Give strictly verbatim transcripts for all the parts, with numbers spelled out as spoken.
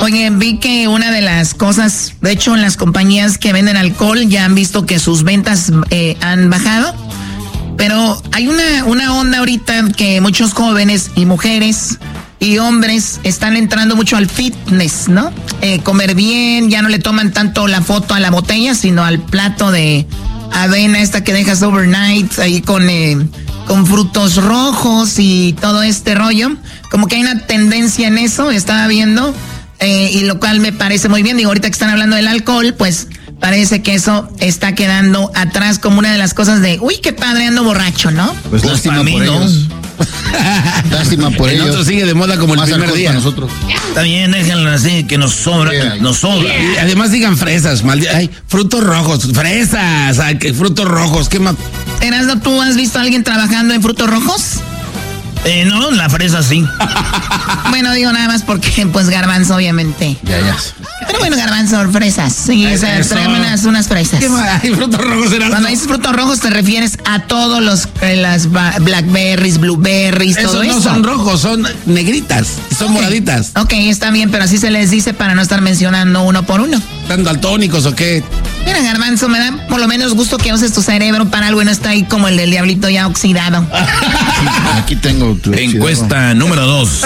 Oye, vi que una de las cosas, de hecho en las compañías que venden alcohol ya han visto que sus ventas eh, han bajado, pero hay una, una onda ahorita que muchos jóvenes y mujeres y hombres están entrando mucho al fitness, ¿no? Eh, comer bien, ya no le toman tanto la foto a la botella, sino al plato de avena esta que dejas overnight ahí con, eh, con frutos rojos y todo este rollo. Como que hay una tendencia en eso, estaba viendo. Eh, y lo cual me parece muy bien. Digo, ahorita que están hablando del alcohol, pues parece que eso está quedando atrás como una de las cosas de, uy, qué padre, ando borracho, ¿no? Pues, pues lástima por ellos. Lástima por ellos. Nosotros sigue de moda como el Más primer día. Nosotros. Está bien, déjenlo así, que nos sobra, yeah. nos sobra. Yeah. Además digan fresas, maldi- ay, frutos rojos, fresas, ay, que frutos rojos, qué más. Erasmo, ¿tú has visto a alguien trabajando en frutos rojos? Eh, no, la fresa sí. Bueno, digo nada más porque, pues, garbanzo, obviamente. Ya, ya. Pero bueno, garbanzo, fresas. Sí, o sea, tráeme unas, unas fresas. ¿Qué más? Hay frutos rojos, Erasmo. Cuando dices frutos rojos te refieres a todos los, eh, las blackberries, blueberries, Esos todo no eso. son rojos, son negritas, son okay. moraditas. Ok, está bien, pero así se les dice para no estar mencionando uno por uno. ¿Están daltónicos o qué? Mira, garbanzo, me da por lo menos gusto que uses tu cerebro para algo y no está ahí como el del diablito ya oxidado. Aquí tengo tu encuesta oxidado. Número dos.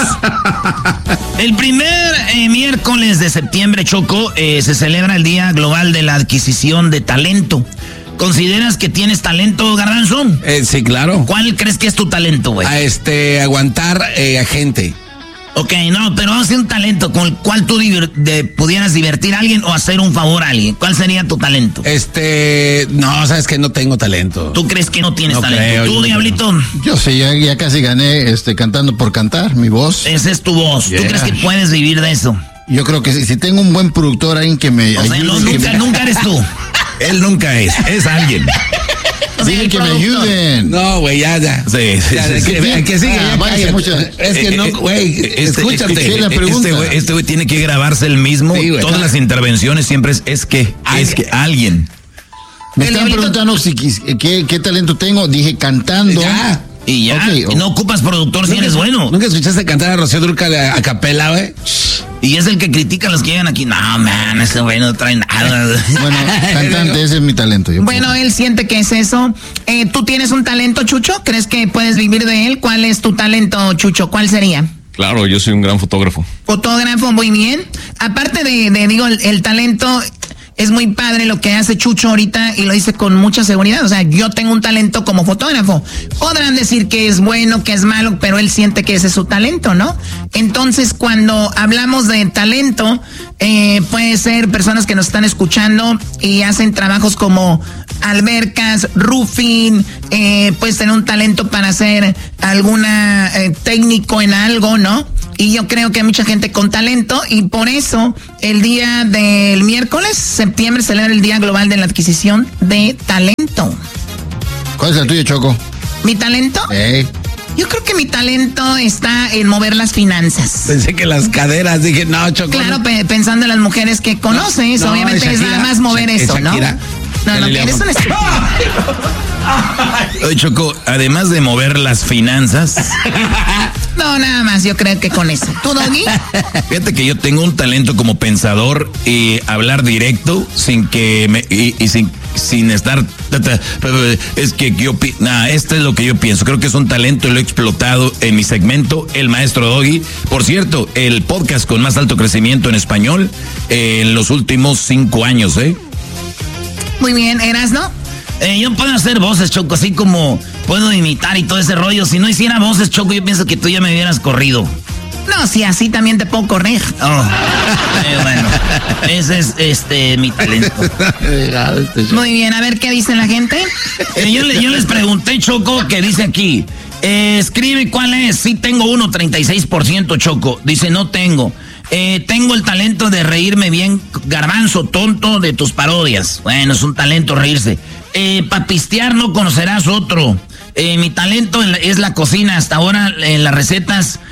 El primer eh, miércoles de septiembre, Choco, eh, se celebra el Día Global de la Adquisición de Talento. ¿Consideras que tienes talento, Garbanzo? Eh, sí, claro. ¿Cuál crees que es tu talento, güey? A este, aguantar eh, a gente. Ok, no, pero vamos a hacer un talento con el cual tú divir- de, pudieras divertir a alguien o hacer un favor a alguien. ¿Cuál sería tu talento? Este, no, sabes que no tengo talento. ¿Tú crees que no tienes no talento? Creo, ¿Tú, Diablito? No. Yo sí, ya, ya casi gané este, cantando por cantar, mi voz. Esa es tu voz. Yeah. ¿Tú crees que puedes vivir de eso? Yo creo que si, si tengo un buen productor, alguien que me o ayude. Sea, no, nunca, me... nunca eres tú. Él nunca es, es alguien. Dile que me ayuden. No, güey, ya, ya. Sí, sí, ya, sí, que, que, que siga. Ah, ya, vaya, mucho. Es que no, güey, este, escúchate. La pregunta. Este güey este tiene que grabarse el mismo. Sí, wey, todas claro. Las intervenciones siempre es, es que, Ay, es que alguien. Me están preguntando si, qué, qué talento tengo. Dije cantando. Ya. Y ya, okay, okay. No ocupas productor si eres bueno. ¿Nunca escuchaste cantar a Rocío Dúrcal a, a capela, güey? Y es el que critica a los que llegan aquí. No, man, ese güey no trae nada. Bueno, cantante, ese es mi talento. Yo bueno, puedo. Él siente que es eso. Eh, ¿Tú tienes un talento, Chucho? ¿Crees que puedes vivir de él? ¿Cuál es tu talento, Chucho? ¿Cuál sería? Claro, yo soy un gran fotógrafo. Fotógrafo, muy bien. Aparte de, de digo, el, el talento... Es muy padre lo que hace Chucho ahorita y lo dice con mucha seguridad. O sea, yo tengo un talento como fotógrafo. Podrán decir que es bueno, que es malo, pero él siente que ese es su talento, ¿no? Entonces, cuando hablamos de talento, eh, puede ser personas que nos están escuchando y hacen trabajos como albercas, roofing, eh, puedes tener un talento para hacer alguna eh, técnico en algo, ¿no? Y yo creo que hay mucha gente con talento y por eso el día del miércoles, septiembre, celebra el Día Global de la Adquisición de Talento. ¿Cuál es el tuyo, Choco? ¿Mi talento? Hey. Yo creo que mi talento está en mover las finanzas. Pensé que las caderas, dije, no, Choco. Claro, no. Pe- pensando en las mujeres que conoces, no, obviamente no, es, Shakira, es nada más mover Sha- eso, ¿no? Shakira. No, no, que eres una estúpida. Oye, Choco, además de mover las finanzas. No, nada más, yo creo que con eso. ¿Tú, Doggy? Fíjate que yo tengo un talento como pensador y hablar directo sin que me, y, y sin, sin estar. Es que yo. Nah, esto es lo que yo pienso. Creo que es un talento y lo he explotado en mi segmento, El Maestro Doggy. Por cierto, el podcast con más alto crecimiento en español eh, en los últimos cinco años, ¿eh? Muy bien, ¿Erasno? Eh, yo puedo hacer voces, Choco, así como puedo imitar y todo ese rollo. Si no hiciera voces, Choco, yo pienso que tú ya me hubieras corrido. No, si así también te puedo correr. Oh. Eh, bueno, ese es este mi talento. Muy bien, a ver qué dice la gente. Eh, yo, yo les pregunté, Choco, que dice aquí. Eh, escribe cuál es. Sí tengo uno, treinta y seis por ciento, Choco. Dice, no tengo. Eh, tengo el talento de reírme bien, garbanzo, tonto, de tus parodias. Bueno, es un talento reírse. Eh, para pistear no conocerás otro. Eh, mi talento es la cocina. Hasta ahora en las recetas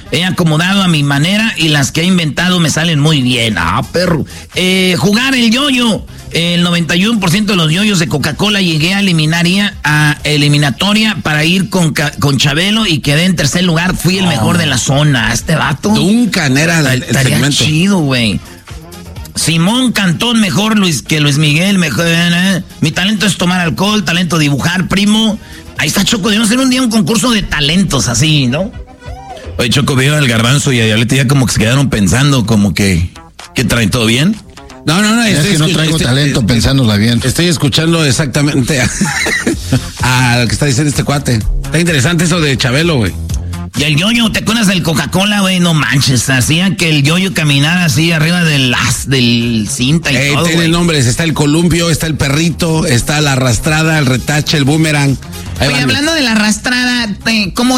He acomodado a mi manera y las que he inventado me salen muy bien. Ah, perro. Eh, jugar el yoyo. El noventa y uno por ciento de los yoyos de Coca-Cola llegué a eliminaria, a eliminatoria para ir con, con Chabelo y quedé en tercer lugar. Fui el oh. mejor de la zona. Este vato. Duncan era el, el estaría segmento. Chido, güey. Simón Cantón, mejor Luis que Luis Miguel, mejor. Eh. Mi talento es tomar alcohol, talento dibujar, primo. Ahí está, Choco. Debemos hacer un día un concurso de talentos así, ¿no? Oye, Choco, veo al Garbanzo y a Diablete ya como que se quedaron pensando, como que, ¿qué traen? ¿Todo bien? No, no, no. Es que no traigo estoy, talento estoy, pensándola bien. Estoy escuchando exactamente a, a lo que está diciendo este cuate. Está interesante eso de Chabelo, güey. Y el yoyo, ¿te acuerdas del Coca-Cola, güey? No manches, hacían que el yoyo caminara así arriba del as, del cinta y eh, todo, tiene nombres, está el columpio, está el perrito, está la arrastrada, el retache, el boomerang. Oye, hablando de la arrastrada, ¿cómo